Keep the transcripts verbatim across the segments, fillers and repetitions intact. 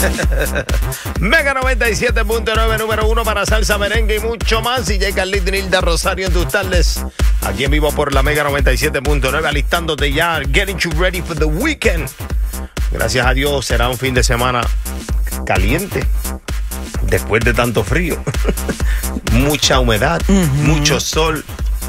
Mega noventa y siete punto nueve, número uno para salsa, merengue y mucho más. Y J. Carlito y Nilda Rosario en tus tardes. Aquí en vivo por la Mega noventa y siete punto nueve, alistándote ya. Getting you ready for the weekend. Gracias a Dios será un fin de semana caliente. Después de tanto frío. Mucha humedad, uh-huh. mucho sol.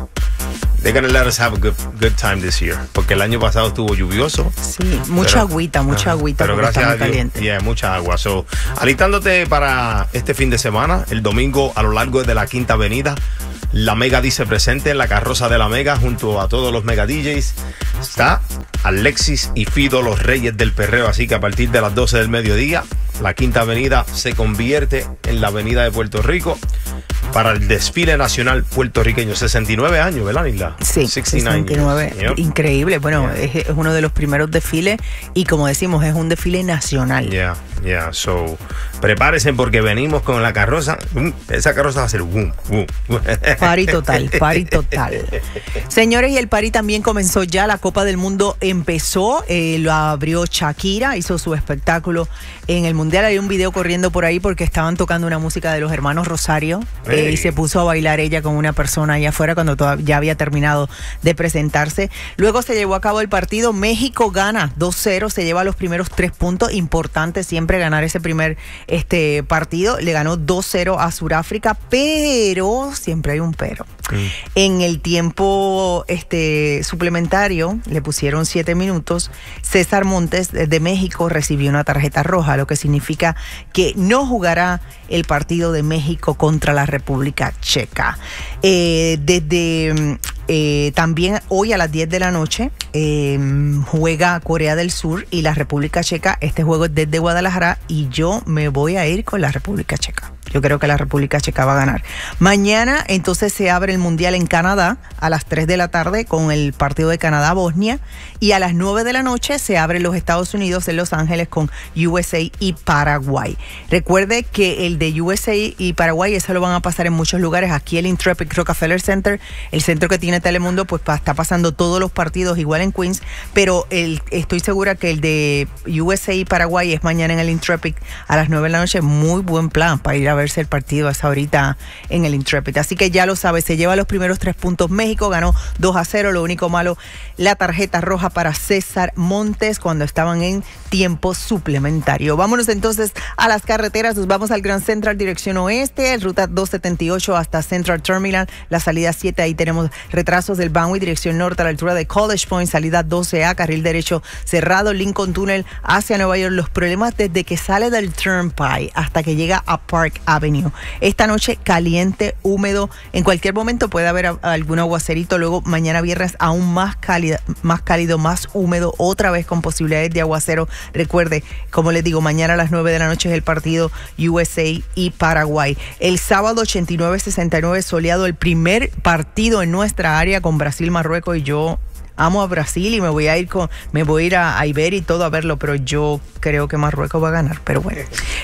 They're gonna let us have a good, good time this year. Porque el año pasado estuvo lluvioso. Sí, mucha pero, agüita, mucha uh, agüita. Pero gracias a Dios, caliente. Yeah, mucha agua. So, alistándote para este fin de semana, el domingo a lo largo de la Quinta Avenida, la Mega dice presente en la carroza de la Mega junto a todos los Mega D Js. Está Alexis y Fido, los reyes del perreo. Así que a partir de las doce del mediodía, la Quinta Avenida se convierte en la Avenida de Puerto Rico para el desfile nacional puertorriqueño. sesenta y nueve años, ¿verdad, Nilda? Sí, sesenta y nueve. Yep. Increíble. Bueno, yeah. es, es uno de los primeros desfiles y, como decimos, es un desfile nacional. Yeah, yeah. So, prepárense porque venimos con la carroza. Esa carroza va a ser boom, boom. Party total, party total. Señores, y el party también comenzó ya. La Copa del Mundo empezó. Eh, lo abrió Shakira, hizo su espectáculo en el Mundial. Hay un video corriendo por ahí porque estaban tocando una música de los hermanos Rosario. Hey. Eh, y se puso a bailar ella con una persona allá afuera cuando todavía ya había terminado de presentarse. Luego se llevó a cabo el partido. México gana dos cero, se lleva los primeros tres puntos. Importante siempre ganar ese primer este partido. Le ganó dos cero a Sudáfrica, pero siempre hay un pero. Mm. En el tiempo este suplementario le pusieron siete minutos. César Montes de México recibió una tarjeta roja, lo que significa que no jugará el partido de México contra la República Checa. Eh, desde eh, también hoy a las diez de la noche eh, juega Corea del Sur y la República Checa. Este juego es desde Guadalajara y yo me voy a ir con la República Checa. Yo creo que la República Checa va a ganar. Mañana entonces se abre el Mundial en Canadá a las tres de la tarde con el partido de Canadá-Bosnia y a las nueve de la noche se abre los Estados Unidos en Los Ángeles con U S A y Paraguay. Recuerde que el de U S A y Paraguay, eso lo van a pasar en muchos lugares. Aquí el Intrepid Rockefeller Center, el centro que tiene Telemundo, pues está pasando todos los partidos igual en Queens, pero el, estoy segura que el de U S A y Paraguay es mañana en el Intrepid a las nueve de la noche. Muy buen plan para ir a ver el partido hasta ahorita en el Intrepid. Así que ya lo sabes, se lleva los primeros tres puntos. México ganó dos a cero. Lo único malo, la tarjeta roja para César Montes cuando estaban en tiempo suplementario. Vámonos entonces a las carreteras. Nos vamos al Grand Central, dirección oeste, ruta doscientos setenta y ocho hasta Central Terminal, la salida siete. Ahí tenemos retrasos del Banway, dirección norte a la altura de College Point, salida doce A, carril derecho cerrado, Lincoln Tunnel hacia Nueva York. Los problemas desde que sale del Turnpike hasta que llega a Park Avenue. Esta noche caliente, húmedo, en cualquier momento puede haber a, a algún aguacerito. Luego mañana viernes aún más cálido, más cálido, más húmedo, otra vez con posibilidades de aguacero. Recuerde, como les digo, mañana a las nueve de la noche es el partido U S A y Paraguay. El sábado ochenta y nueve sesenta y nueve soleado, el primer partido en nuestra área con Brasil-Marruecos, y yo amo a Brasil y me voy a ir con, me voy a ir a, a Iber y todo a verlo, pero yo creo que Marruecos va a ganar, pero bueno.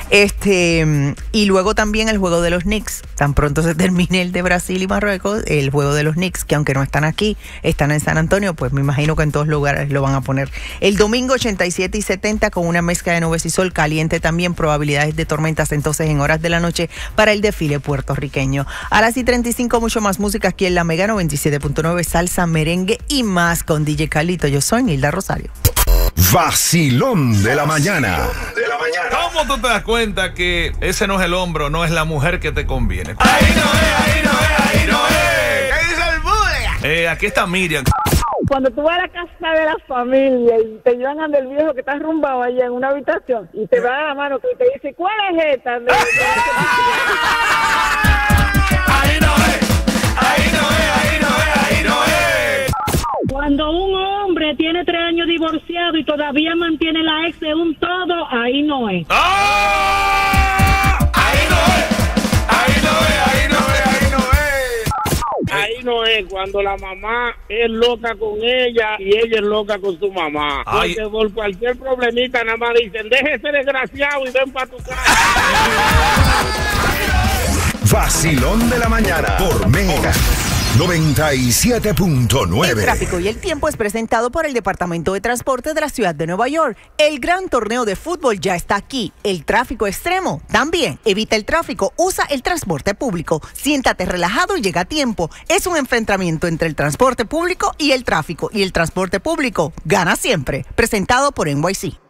Este, y luego también el juego de los Knicks. Tan pronto se termine el de Brasil y Marruecos, el juego de los Knicks, que aunque no están aquí, están en San Antonio, pues me imagino que en todos lugares lo van a poner. El domingo ochenta y siete y setenta con una mezcla de nubes y sol, caliente también, probabilidades de tormentas entonces en horas de la noche para el desfile puertorriqueño. A las y treinta y cinco, mucho más música aquí en la Mega noventa y siete punto nueve, salsa, merengue y más con D J Carlito. Yo soy Nilda Rosario. Vacilón de la mañana. ¿Cómo tú te das cuenta que ese no es el hombro, no es la mujer que te conviene? Ahí no es, ahí no es, ahí no es. ¿Qué dice el bully? Eh, aquí está Miriam. Cuando tú vas a la casa de la familia y te llevan del viejo que está arrumbado allá en una habitación y te va a la mano y te dice, ¿cuál es esta? Ahí no es, ahí no es, ahí no es, ahí no es. Cuando un hombre tiene tres años divorciado y todavía mantiene la ex de un todo, ahí no es. ¡Oh! Ahí no es, ahí no es, ahí no es, ahí no es. Ahí no es cuando la mamá es loca con ella y ella es loca con su mamá. Ay. Porque por cualquier problemita nada más dicen, deje ese desgraciado y ven para tu casa. Vacilón de la mañana por Mega. noventa y siete punto nueve. El tráfico y el tiempo es presentado por el Departamento de Transporte de la Ciudad de Nueva York. El gran torneo de fútbol ya está aquí. El tráfico extremo también. Evita el tráfico, usa el transporte público. Siéntate relajado y llega a tiempo. Es un enfrentamiento entre el transporte público y el tráfico. Y el transporte público gana siempre. Presentado por N Y C.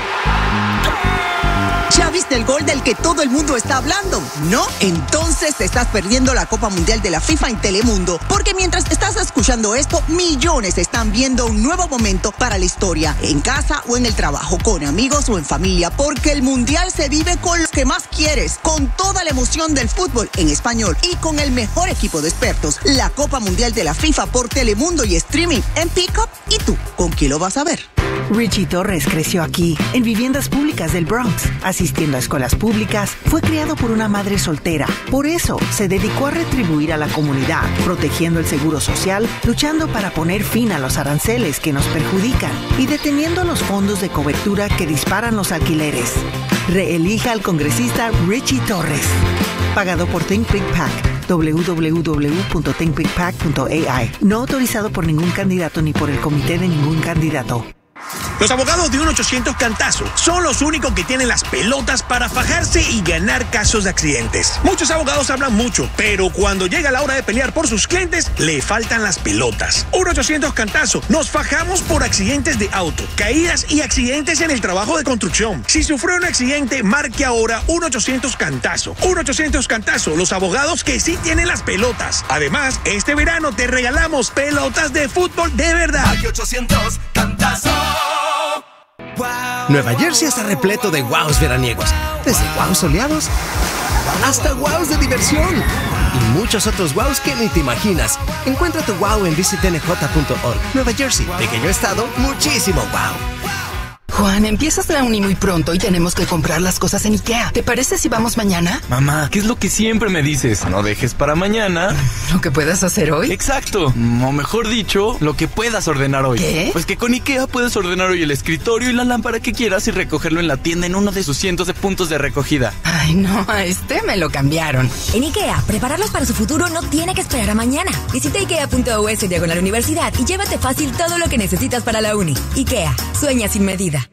¿Ya viste el gol del que todo el mundo está hablando? ¿No? Entonces te estás perdiendo la Copa Mundial de la FIFA en Telemundo, porque mientras estás escuchando esto, millones están viendo un nuevo momento para la historia, en casa o en el trabajo, con amigos o en familia, porque el Mundial se vive con los que más quieres, con toda la emoción del fútbol en español y con el mejor equipo de expertos. La Copa Mundial de la FIFA por Telemundo y streaming en Pickup. ¿Y tú, con quién lo vas a ver? Richie Torres creció aquí, en viviendas públicas del Bronx, asistiendo a escuelas públicas. Fue criado por una madre soltera. Por eso, se dedicó a retribuir a la comunidad, protegiendo el seguro social, luchando para poner fin a los aranceles que nos perjudican y deteniendo los fondos de cobertura que disparan los alquileres. Reelija al congresista Richie Torres. Pagado por Think Big Pac. doble u doble u doble u punto think big pac punto a i. No autorizado por ningún candidato ni por el comité de ningún candidato. Los abogados de uno ochocientos Cantazo son los únicos que tienen las pelotas para fajarse y ganar casos de accidentes. Muchos abogados hablan mucho, pero cuando llega la hora de pelear por sus clientes, le faltan las pelotas. uno ochocientos Cantazo. Nos fajamos por accidentes de auto, caídas y accidentes en el trabajo de construcción. Si sufrió un accidente, marque ahora uno ochocientos Cantazo. uno ochocientos Cantazo, los abogados que sí tienen las pelotas. Además, este verano te regalamos pelotas de fútbol de verdad. ochocientos Cantazo. Nueva Jersey está repleto de wows veraniegos, desde wows soleados hasta wows de diversión y muchos otros wows que ni te imaginas. Encuentra tu wow en visit n j punto org. Nueva Jersey, pequeño estado, muchísimo wow. Juan, empiezas la uni muy pronto y tenemos que comprar las cosas en IKEA. ¿Te parece si vamos mañana? Mamá, ¿qué es lo que siempre me dices? No dejes para mañana ¿lo que puedas hacer hoy? Exacto, o mejor dicho, lo que puedas ordenar hoy. ¿Qué? Pues que con IKEA puedes ordenar hoy el escritorio y la lámpara que quieras y recogerlo en la tienda en uno de sus cientos de puntos de recogida. Ay, no, a este me lo cambiaron. En IKEA, prepararlos para su futuro no tiene que esperar a mañana. Visita ikea punto u s diagonal universidad y llévate fácil todo lo que necesitas para la uni. IKEA, sueña sin medida.